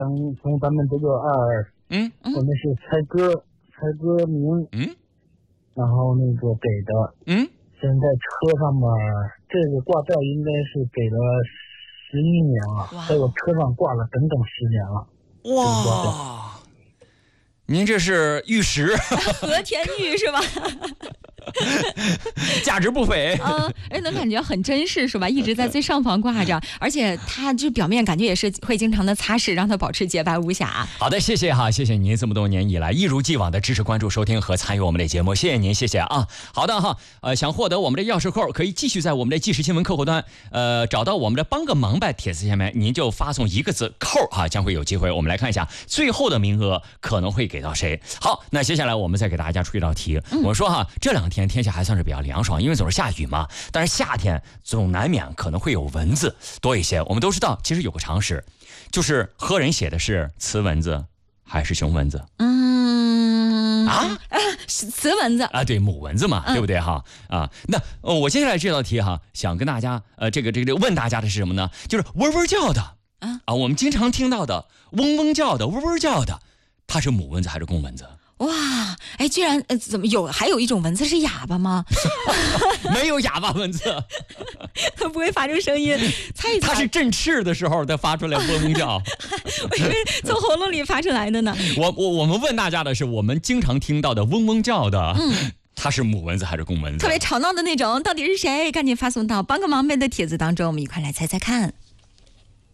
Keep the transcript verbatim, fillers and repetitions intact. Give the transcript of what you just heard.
从从咱们这个二， 嗯， 我们是猜歌猜歌名， 嗯， 然后那个给的， 嗯， 现在车上面这个挂照应该是给了十一年了，在我车上挂了整整十年了。 哇，您这是玉石， 和田玉是吧？ 价值不菲。 嗯，而能感觉很真实是吧？一直在最上方挂着，而且它就表面感觉也是会经常的擦拭，让它保持洁白无瑕。 好的，谢谢哈，谢谢您这么多年以来一如既往的支持、关注、收听和参与我们的节目，谢谢您，谢谢啊。好的哈，呃，想获得我们的钥匙扣，可以继续在我们的即时新闻客户端，呃，找到我们的帮个忙呗帖子下面，您就发送一个字扣哈，将会有机会。我们来看一下最后的名额可能会给到谁。好，那接下来我们再给大家出一道题。嗯、我说哈，这两天天气还算是比较凉爽，因为总是下雨嘛。但是夏天总难免可能会有蚊子多一些。我们都知道，其实有个常识，就是喝人血的是雌蚊子还是雄蚊子？ 嗯啊， 雌蚊子啊，对，母蚊子嘛，嗯、对不对哈？啊，那、呃、我接下来这道题哈，想跟大家呃，这个这个问大家的是什么呢？就是嗡嗡叫的啊啊，我们经常听到的嗡嗡叫的、嗡嗡叫的，它是母蚊子还是公蚊子？ 哇，哎，居然呃，怎么有还有一种蚊子是哑巴吗？ 没有哑巴蚊子， 它不会发出声音，猜一猜。 它是振翅的时候它发出来嗡嗡叫， 我以为从喉咙里发出来的呢。 我我我们问大家的是，我们经常听到的嗡嗡叫的，嗯，它是母蚊子还是公蚊子？ 特别吵闹的那种，到底是谁？赶紧发送到帮个忙呗的帖子当中，我们一块来猜猜看。